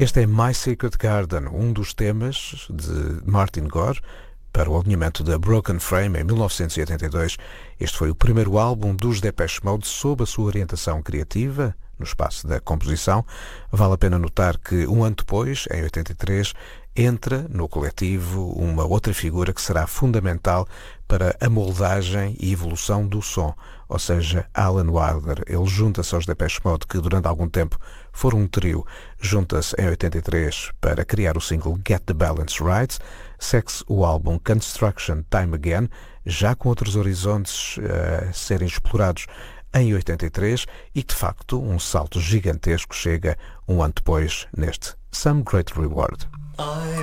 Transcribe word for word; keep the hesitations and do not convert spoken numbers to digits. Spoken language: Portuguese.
Este é My Secret Garden, um dos temas de Martin Gore para o alinhamento da Broken Frame em mil novecentos e oitenta e dois. Este foi o primeiro álbum dos Depeche Mode sob a sua orientação criativa, no espaço da composição. Vale a pena notar que um ano depois, em oitenta e três, entra no coletivo uma outra figura que será fundamental para a moldagem e evolução do som, ou seja, Alan Wilder. Ele junta-se aos Depeche Mode, que durante algum tempo foram um trio, junta-se em oitenta e três para criar o single Get the Balance Right, segue-se o álbum Construction Time Again, já com outros horizontes a serem explorados em oitenta e três, e de facto um salto gigantesco chega um ano depois neste Some Great Reward. I